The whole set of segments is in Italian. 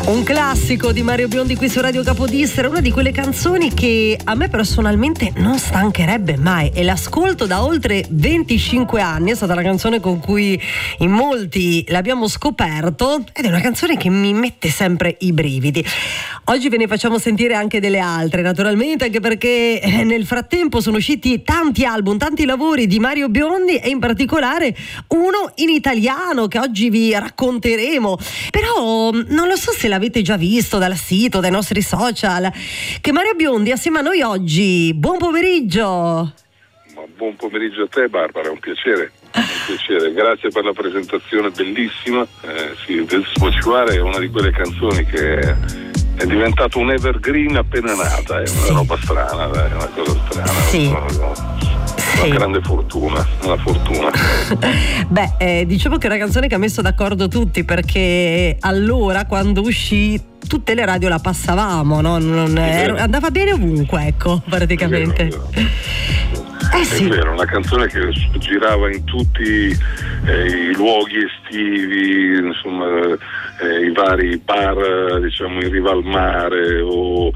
Un classico di Mario Biondi qui su Radio Capodistria, una di quelle canzoni che a me personalmente non stancherebbe mai e l'ascolto da oltre 25 anni. È stata la canzone con cui in molti l'abbiamo scoperto ed è una canzone che mi mette sempre i brividi. Oggi ve ne facciamo sentire anche delle altre, naturalmente, anche perché nel frattempo sono usciti tanti album, tanti lavori di Mario Biondi e in particolare uno in italiano che oggi vi racconteremo. Però non lo so se l'avete già visto dal sito, dai nostri social, che Mario Biondi assieme a noi oggi. Buon pomeriggio. Buon pomeriggio a te, Barbara, è un piacere. Grazie per la presentazione bellissima. Sì, This Is What You Are è una di quelle canzoni che è diventato un evergreen appena nata, è una roba strana, è una cosa strana. Sì. Una grande fortuna, una fortuna. Beh, diciamo che è una canzone che ha messo d'accordo tutti, perché allora quando uscì tutte le radio la passavamo, no? Andava bene ovunque, ecco, praticamente. È vero, una canzone che girava in tutti i luoghi estivi, insomma, i vari bar, diciamo, in riva al mare o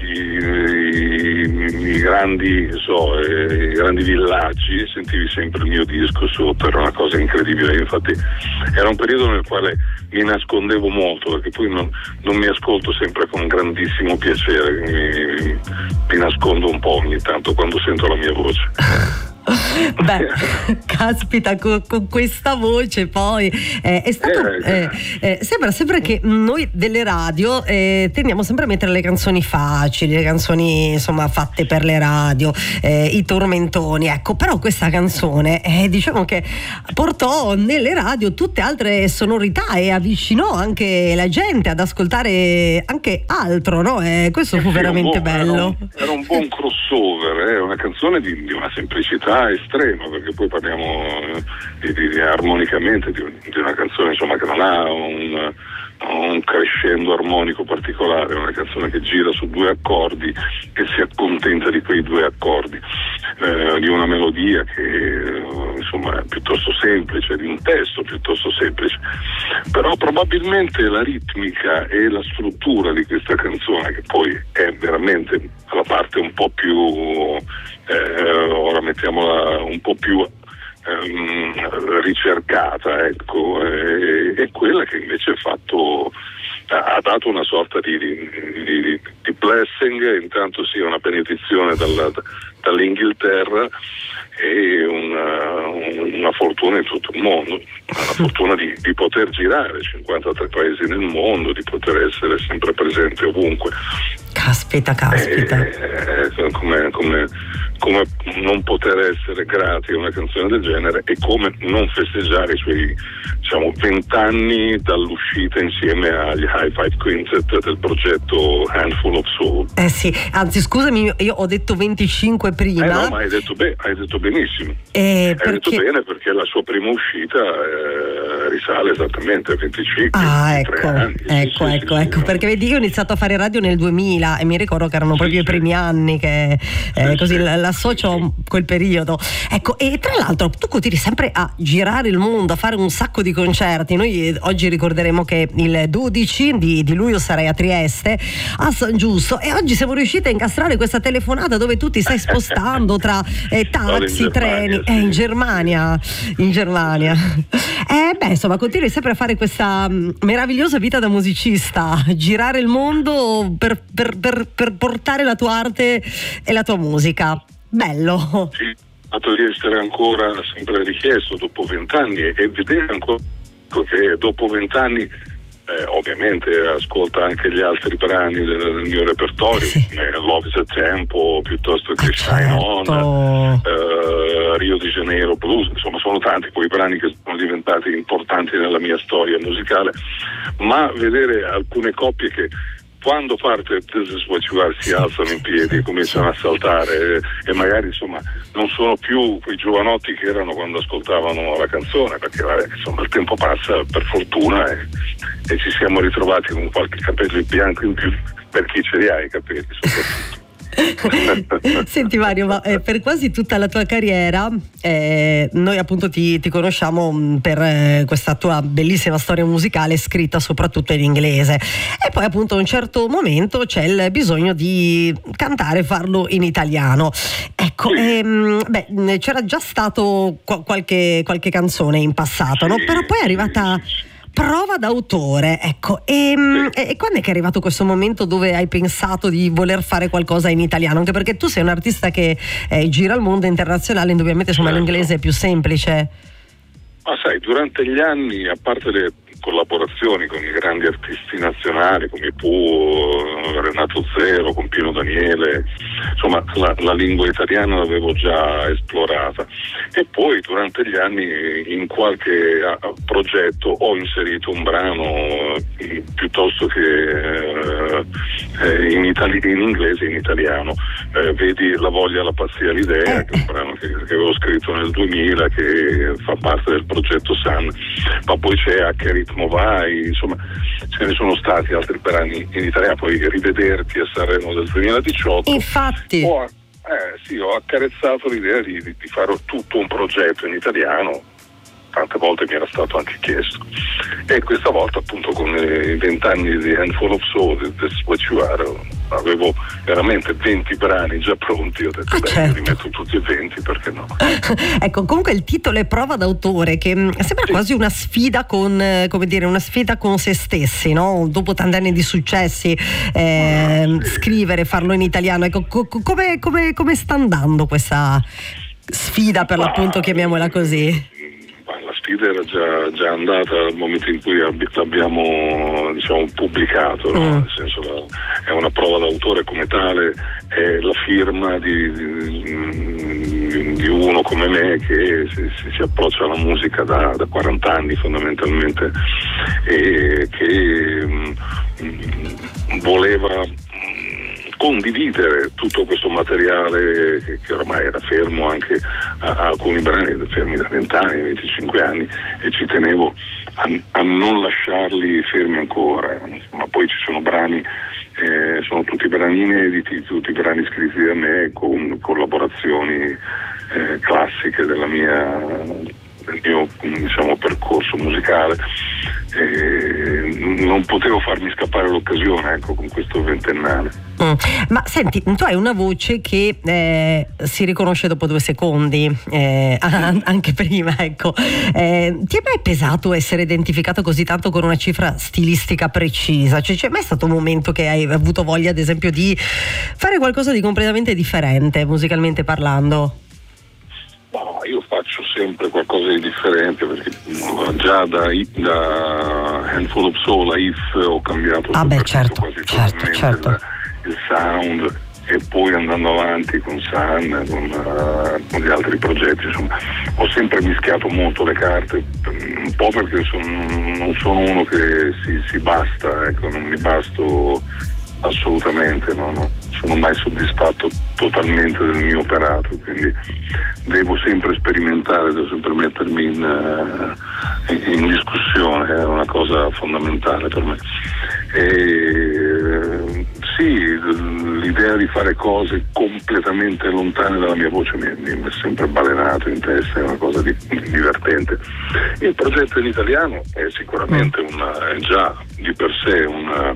i grandi villaggi, sentivi sempre il mio disco sotto, era una cosa incredibile. Infatti era un periodo nel quale mi nascondevo molto, perché poi non mi ascolto sempre con grandissimo piacere, mi nascondo un po' ogni tanto quando sento la mia voce. Beh, caspita, con questa voce poi è stato sembra sempre che noi delle radio tendiamo sempre a mettere le canzoni facili, le canzoni insomma fatte per le radio, i tormentoni, ecco. Però questa canzone diciamo che portò nelle radio tutte altre sonorità e avvicinò anche la gente ad ascoltare anche altro, no? Questo fu veramente bello. Era un buon crossover, una canzone di una semplicità estrema, perché poi parliamo armonicamente di una canzone, insomma, che non ha un crescendo armonico particolare, è una canzone che gira su due accordi e si accontenta di quei due accordi, di una melodia che insomma è piuttosto semplice, di un testo piuttosto semplice. Però probabilmente la ritmica e la struttura di questa canzone, che poi è veramente la parte un po' più ora mettiamola un po' più ricercata, ecco, è quella che invece ha dato una sorta di blessing, intanto sia una benedizione dall'Inghilterra e una fortuna in tutto il mondo, una fortuna di poter girare 53 paesi nel mondo, di poter essere sempre presente ovunque. Caspita. Come non poter essere grati a una canzone del genere e come non festeggiare i suoi, diciamo, 20 anni dall'uscita insieme agli High Five Quintet del progetto Handful of Soul. Sì, anzi scusami, io ho detto 25 prima. No, ma hai detto benissimo. Hai detto bene, perché la sua prima uscita risale esattamente a 25 anni. Ecco, perché vedi, io ho iniziato a fare radio nel 2000 e mi ricordo che erano proprio i primi anni che così l'associo quel periodo. Ecco, e tra l'altro tu continui sempre a girare il mondo, a fare un sacco di concerti. Noi oggi ricorderemo che il 12 di luglio sarai a Trieste, a San Giusto, e oggi siamo riusciti a incastrare questa telefonata dove tu ti stai spostando tra taxi, treni, in Germania. Insomma, continui sempre a fare questa meravigliosa vita da musicista, girare il mondo per portare la tua arte e la tua musica. Bello. Sì, fatto di essere ancora sempre richiesto dopo 20 anni e vedere ancora che dopo 20 anni ovviamente ascolta anche gli altri brani del mio repertorio, Love is a Tempo, piuttosto che Shine On, Rio de Janeiro Blues, insomma sono tanti quei brani che sono diventati importanti nella mia storia musicale, ma vedere alcune coppie che quando parte This Is What You Are si alzano in piedi e cominciano a saltare e magari insomma non sono più quei giovanotti che erano quando ascoltavano la canzone, perché insomma il tempo passa per fortuna e ci siamo ritrovati con qualche capello bianco in più, per chi ce li ha i capelli soprattutto. Senti Mario, ma per quasi tutta la tua carriera noi appunto ti conosciamo per questa tua bellissima storia musicale scritta soprattutto in inglese, e poi appunto a un certo momento c'è il bisogno di cantare, farlo in italiano. Ecco, c'era già stato qualche canzone in passato, no? Però poi è arrivata Prova d'autore, ecco, e quando è che è arrivato questo momento dove hai pensato di voler fare qualcosa in italiano? Anche perché tu sei un artista che gira il mondo internazionale, indubbiamente insomma l'inglese è più semplice. Ma sai, durante gli anni, a parte le collaborazioni con i grandi artisti nazionali come Pooh, Renato Zero, con Pino Daniele, insomma la lingua italiana l'avevo già esplorata, e poi durante gli anni in qualche progetto ho inserito un brano piuttosto che in inglese e in italiano. Vedi La voglia, la pazzia, l'idea, che è un brano che avevo scritto nel 2000, che fa parte del progetto Sun, ma poi c'è A che ritmo vai, insomma ce ne sono stati altri brani in italiano. Poi Rivederti a Sanremo del 2018, infatti ho accarezzato l'idea di fare tutto un progetto in italiano. Tante volte mi era stato anche chiesto, e questa volta appunto con i 20 anni di Handful of Soul, This Is What You Are, avevo veramente 20 brani già pronti. Ho detto certo, li metto tutti e 20, perché no? Ecco, comunque il titolo è Prova d'autore, che sembra quasi una sfida con, una sfida con se stessi, no? Dopo tanti anni di successi, scrivere, farlo in italiano, ecco, come sta andando questa sfida, per l'appunto, chiamiamola così? La sfida era già andata al momento in cui l'abbiamo pubblicato, no? Nel senso, è una prova d'autore come tale, è la firma di uno come me che si approccia alla musica da 40 anni fondamentalmente, e che voleva condividere tutto questo materiale che ormai era fermo, anche a alcuni brani fermi da 20 anni, 25 anni, e ci tenevo a non lasciarli fermi ancora. Ma poi ci sono brani, sono tutti brani inediti, tutti brani scritti da me, con collaborazioni classiche del mio percorso musicale. Non potevo farmi scappare l'occasione, ecco, con questo ventennale. Ma senti, tu hai una voce che si riconosce dopo 2 secondi, anche prima, ecco. Ti è mai pesato essere identificato così tanto con una cifra stilistica precisa? Cioè, c'è mai stato un momento che hai avuto voglia, ad esempio, di fare qualcosa di completamente differente, musicalmente parlando? No, io faccio sempre qualcosa di differente, perché già da Handful of Soul a If ho cambiato certo, il sound, e poi andando avanti con Sun, con gli altri progetti, insomma, ho sempre mischiato molto le carte, un po' perché non sono uno che si basta, ecco, non mi basto assolutamente, no, sono mai soddisfatto totalmente del mio operato, quindi devo sempre sperimentare, devo sempre mettermi in discussione, è una cosa fondamentale per me. E sì, l'idea di fare cose completamente lontane dalla mia voce mi è sempre balenato in testa, è una cosa divertente. Il progetto in italiano è sicuramente è già di per sé un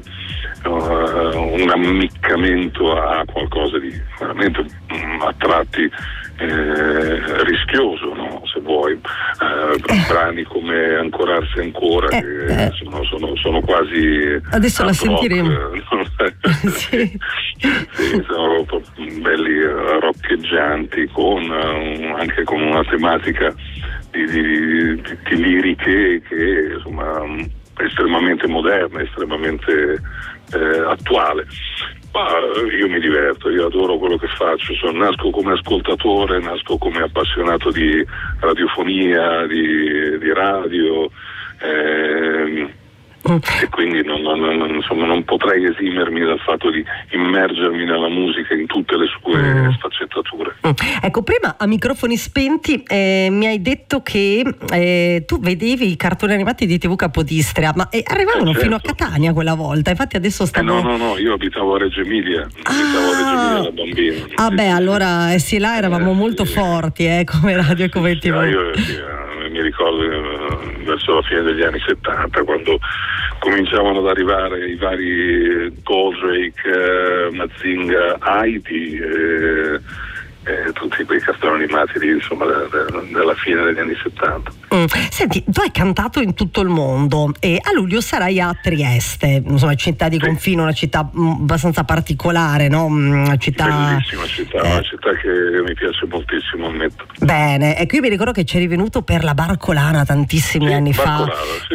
ammiccamento a qualcosa di veramente a tratti rischioso, no? Se vuoi, brani come Ancorarsi ancora, che sono quasi adesso la sentiremo. Sì, sono belli roccheggianti, anche con una tematica di liriche che insomma estremamente moderna, estremamente attuale. Ma io mi diverto, io adoro quello che faccio, nasco come ascoltatore, nasco come appassionato di radiofonia, di radio, e quindi non potrei esimermi dal fatto di immergermi nella musica in tutte le sue sfaccettature. Ecco, prima a microfoni spenti mi hai detto che tu vedevi i cartoni animati di TV Capodistria, ma arrivavano certo. fino a Catania quella volta, infatti adesso stavo... No, io abitavo a Reggio Emilia, da bambino. Ah beh, allora sì, là eravamo molto forti come radio e come TV. Io mi ricordo verso la fine degli anni 70, quando cominciavano ad arrivare i vari Goldrake, Mazinga, Heidi, tutti quei cartoni animati lì, insomma, della fine degli anni 70. Senti, tu hai cantato in tutto il mondo e a luglio sarai a Trieste, insomma, città di confine, una città abbastanza particolare, no? Una bellissima città, una città che mi piace moltissimo, ammetto. Bene, ecco, io mi ricordo che ci eri venuto per la Barcolana tantissimi anni fa.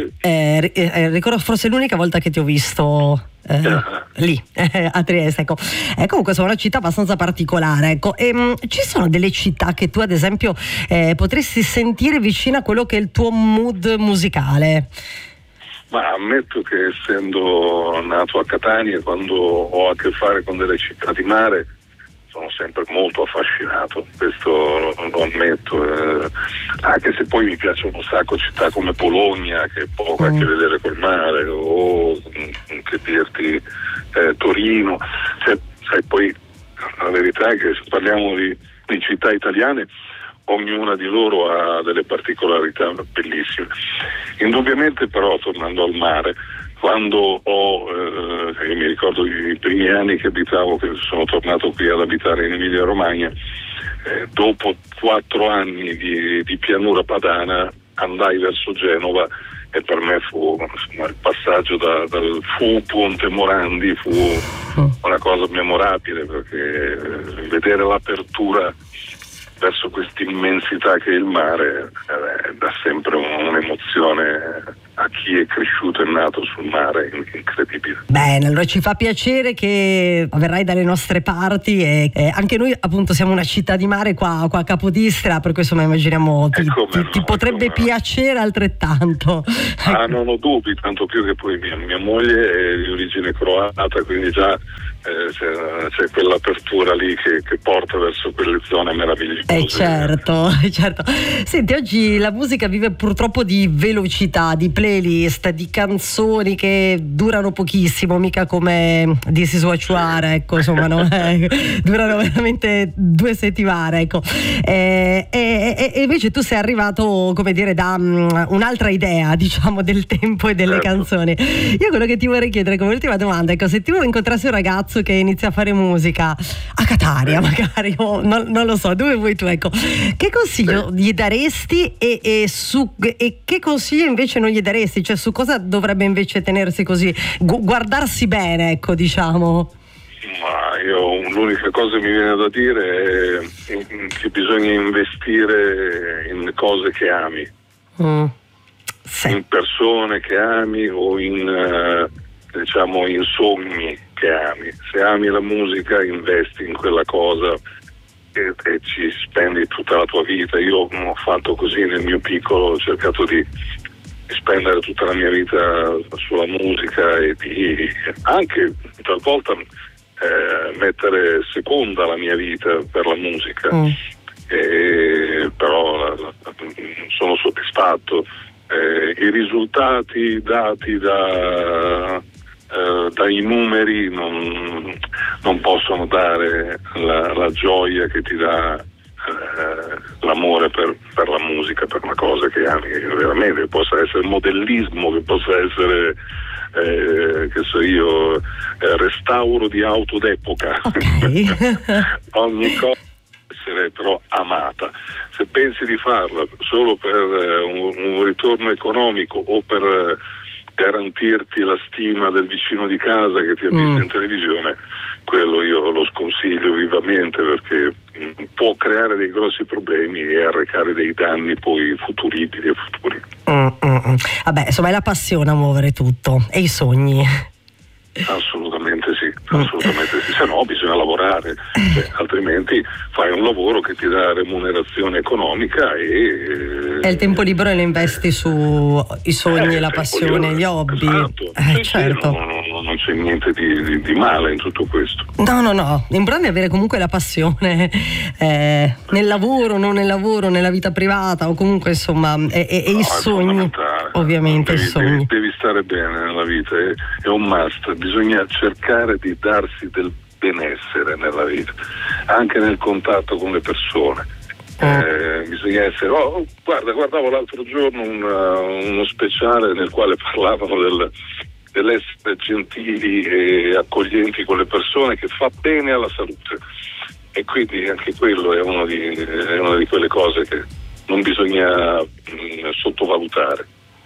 Sì. Ricordo forse l'unica volta che ti ho visto lì a Trieste, ecco. Comunque sono una città abbastanza particolare, ecco. Ci sono delle città che tu ad esempio potresti sentire vicino a quello che è il tuo mood musicale? Ma ammetto che essendo nato a Catania, quando ho a che fare con delle città di mare, sono sempre molto affascinato, questo lo ammetto, anche se poi mi piacciono un sacco città come Bologna, che poco ha a che vedere col mare, o che dirti Torino, sai, poi la verità è che se parliamo di città italiane, ognuna di loro ha delle particolarità bellissime. Indubbiamente però, tornando al mare, quando io mi ricordo i primi anni che sono tornato qui ad abitare in Emilia Romagna, dopo 4 anni di pianura padana andai verso Genova e per me fu il passaggio dal Ponte Morandi fu una cosa memorabile, perché vedere l'apertura verso questa immensità che è il mare dà sempre un'emozione a chi è cresciuto e nato sul mare, incredibile. Bene, allora ci fa piacere che verrai dalle nostre parti e anche noi appunto siamo una città di mare qua a Capodistria, per questo immaginiamo ti potrebbe piacere altrettanto. Non ho dubbi, tanto più che poi mia moglie è di origine croata, quindi già c'è quell'apertura lì che porta verso quelle zone meravigliose. Certo. Senti, oggi la musica vive purtroppo di velocità, di playlist, di canzoni che durano pochissimo, mica come This Is What You Are, ecco, insomma, no? Durano veramente 2 settimane, ecco. E invece tu sei arrivato, come dire, da un'altra idea, diciamo, del tempo e delle canzoni. Io quello che ti vorrei chiedere come ultima domanda, ecco, se tu incontrassi un ragazzo che inizia a fare musica a Catania magari, non lo so, dove vuoi tu, ecco, che consiglio gli daresti e che consiglio invece non gli daresti, cioè su cosa dovrebbe invece tenersi così, guardarsi bene, ecco, diciamo? Ma l'unica cosa che mi viene da dire è che bisogna investire in cose che ami, in persone che ami o in sogni che ami. Se ami la musica, investi in quella cosa e ci spendi tutta la tua vita. Io ho fatto così nel mio piccolo, ho cercato di spendere tutta la mia vita sulla musica e di anche talvolta mettere seconda la mia vita per la musica, però sono soddisfatto. I risultati dati dai numeri non possono dare la gioia che ti dà l'amore per la musica, per una cosa che ami veramente, che possa essere modellismo, che possa essere che so io, restauro di auto d'epoca. Ogni cosa deve essere però amata. Se pensi di farla solo per un ritorno economico o per garantirti la stima del vicino di casa che ti ha visto in televisione, quello io lo sconsiglio vivamente, perché può creare dei grossi problemi e arrecare dei danni poi futuribili e futuri. Vabbè, insomma è la passione a muovere tutto e i sogni. Assolutamente sì. assolutamente sì, se no bisogna lavorare, altrimenti fai un lavoro che ti dà remunerazione economica e il tempo libero lo investi su i sogni, la passione, gli hobby. Esatto. Certo. Non c'è niente di male in tutto questo. No, l'importante è avere comunque la passione nel lavoro, non nel lavoro, nella vita privata o comunque insomma e i sogni, ovviamente i sogni. Devi stare bene nella vita, è un must, bisogna cercare di darsi del benessere nella vita, anche nel contatto con le persone. Bisogna essere guardavo l'altro giorno uno speciale nel quale parlavano dell'essere gentili e accoglienti con le persone, che fa bene alla salute, e quindi anche quello è una di quelle cose che non bisogna sottovalutare.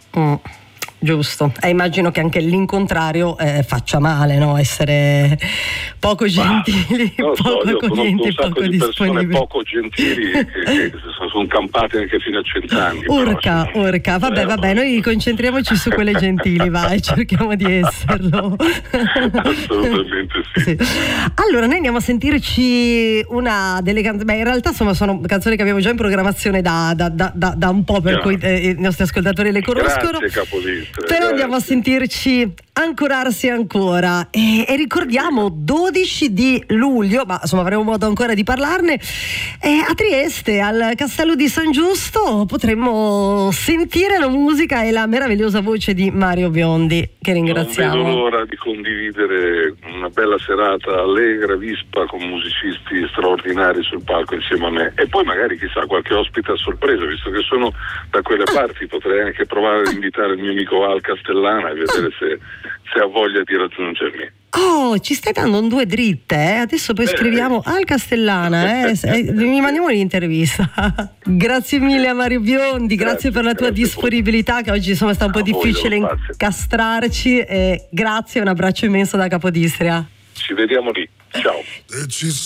Giusto, immagino che anche l'incontrario faccia male, no? Essere poco gentili, poco accoglienti, poco disponibili. Poco gentili che sono campate anche fino a 100 anni. Urca, vabbè, noi concentriamoci su quelle gentili, vai, cerchiamo di esserlo. Assolutamente sì. Allora, noi andiamo a sentirci una delle canzoni, in realtà insomma sono canzoni che abbiamo già in programmazione da un po', per cui i nostri ascoltatori le conoscono. Grazie, Capodistria. Però andiamo a sentirci Ancorarsi ancora e ricordiamo 12 di luglio, ma insomma avremo modo ancora di parlarne, a Trieste al Castello di San Giusto potremmo sentire la musica e la meravigliosa voce di Mario Biondi, che ringraziamo. Non vedo l'ora di condividere una bella serata allegra, vispa, con musicisti straordinari sul palco insieme a me, e poi magari chissà qualche ospite a sorpresa, visto che sono da quelle parti potrei anche provare ad invitare il mio amico Al Castellana e vedere se ha voglia di raggiungermi. Ci stai dando un due dritte, adesso poi scriviamo Al Castellana, mi mandiamo l'intervista. Grazie mille a Mario Biondi, grazie per la tua disponibilità, che oggi insomma sta un po' difficile incastrarci, e grazie, un abbraccio immenso da Capodistria. Ci vediamo lì, ciao.